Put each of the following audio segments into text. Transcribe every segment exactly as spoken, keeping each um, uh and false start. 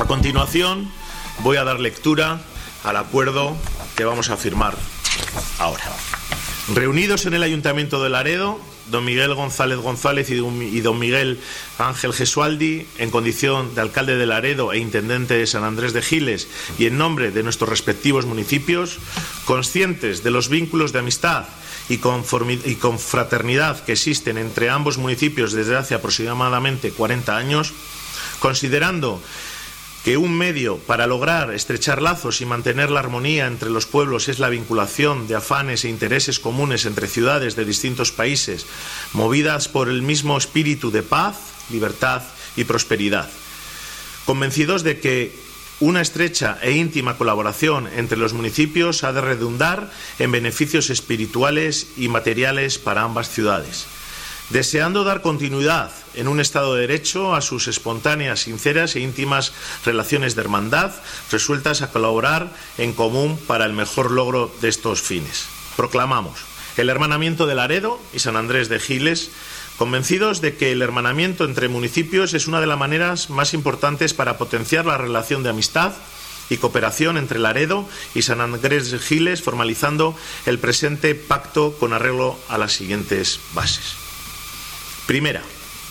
continuación voy a dar lectura al acuerdo que vamos a firmar ahora. Reunidos en el Ayuntamiento de Laredo, don Miguel González González y don Miguel Ángel Gesualdi, en condición de alcalde de Laredo e intendente de San Andrés de Giles, y en nombre de nuestros respectivos municipios, conscientes de los vínculos de amistad y confraternidad que existen entre ambos municipios desde hace aproximadamente cuarenta años, considerando que un medio para lograr estrechar lazos y mantener la armonía entre los pueblos es la vinculación de afanes e intereses comunes entre ciudades de distintos países, movidas por el mismo espíritu de paz, libertad y prosperidad. Convencidos de que una estrecha e íntima colaboración entre los municipios ha de redundar en beneficios espirituales y materiales para ambas ciudades. Deseando dar continuidad en un Estado de Derecho a sus espontáneas, sinceras e íntimas relaciones de hermandad, resueltas a colaborar en común para el mejor logro de estos fines. Proclamamos el hermanamiento de Laredo y San Andrés de Giles, convencidos de que el hermanamiento entre municipios es una de las maneras más importantes para potenciar la relación de amistad y cooperación entre Laredo y San Andrés de Giles, formalizando el presente pacto con arreglo a las siguientes bases. Primera,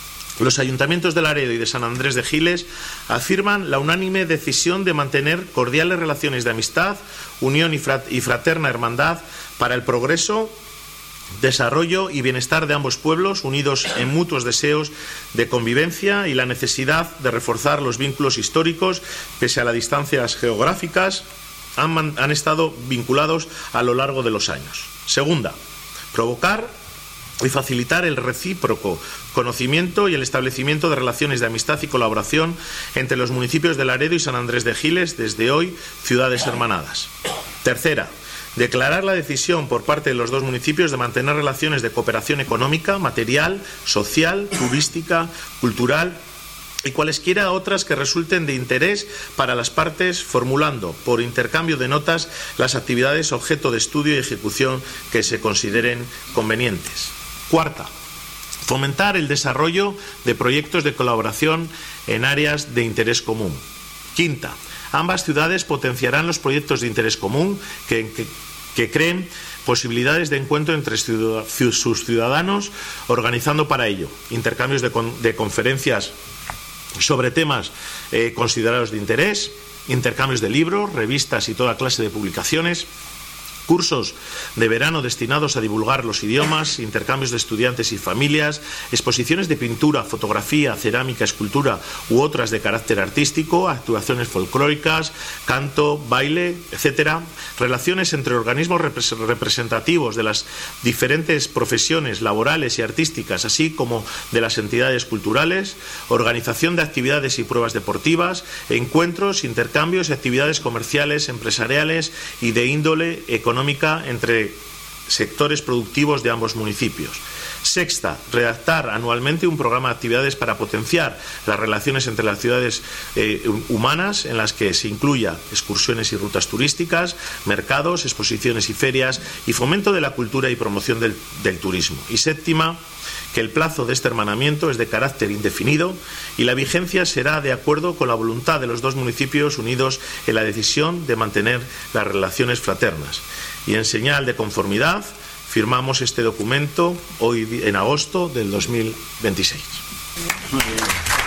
los ayuntamientos de Laredo y de San Andrés de Giles afirman la unánime decisión de mantener cordiales relaciones de amistad, unión y fraterna hermandad para el progreso, desarrollo y bienestar de ambos pueblos, unidos en mutuos deseos de convivencia y la necesidad de reforzar los vínculos históricos, pese a las distancias geográficas, han, han estado vinculados a lo largo de los años. Segunda, provocar y facilitar el recíproco conocimiento y el establecimiento de relaciones de amistad y colaboración entre los municipios de Laredo y San Andrés de Giles, desde hoy ciudades hermanadas. Tercera, declarar la decisión por parte de los dos municipios de mantener relaciones de cooperación económica, material, social, turística, cultural y cualesquiera otras que resulten de interés para las partes, formulando por intercambio de notas las actividades objeto de estudio y ejecución que se consideren convenientes. Cuarta, fomentar el desarrollo de proyectos de colaboración en áreas de interés común. Quinta, ambas ciudades potenciarán los proyectos de interés común que, que, que creen posibilidades de encuentro entre sus ciudadanos, organizando para ello intercambios de, con, de conferencias sobre temas eh, considerados de interés, intercambios de libros, revistas y toda clase de publicaciones, cursos de verano destinados a divulgar los idiomas, intercambios de estudiantes y familias, exposiciones de pintura, fotografía, cerámica, escultura u otras de carácter artístico, actuaciones folclóricas, canto, baile, etcétera, relaciones entre organismos representativos de las diferentes profesiones laborales y artísticas, así como de las entidades culturales, organización de actividades y pruebas deportivas, encuentros, intercambios y actividades comerciales, empresariales y de índole económica entre sectores productivos de ambos municipios. Sexta, redactar anualmente un programa de actividades para potenciar las relaciones entre las ciudades eh, humanas, en las que se incluya excursiones y rutas turísticas, mercados, exposiciones y ferias, y fomento de la cultura y promoción del, del turismo. Y séptima, que el plazo de este hermanamiento es de carácter indefinido y la vigencia será de acuerdo con la voluntad de los dos municipios unidos en la decisión de mantener las relaciones fraternas. Y en señal de conformidad, firmamos este documento hoy en agosto del dos mil veintiséis. Muy bien.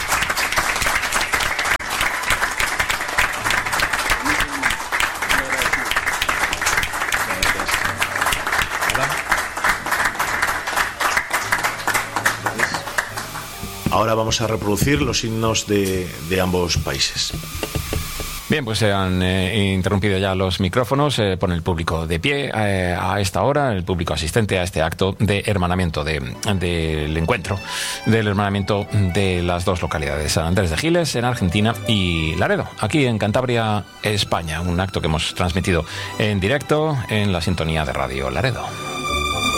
Ahora vamos a reproducir los himnos de, de ambos países. Bien, pues se han eh, interrumpido ya los micrófonos, eh, pone el público de pie eh, a esta hora, el público asistente a este acto de hermanamiento, de, del encuentro, del hermanamiento de las dos localidades, San Andrés de Giles en Argentina y Laredo, aquí en Cantabria, España, un acto que hemos transmitido en directo en la sintonía de Radio Laredo.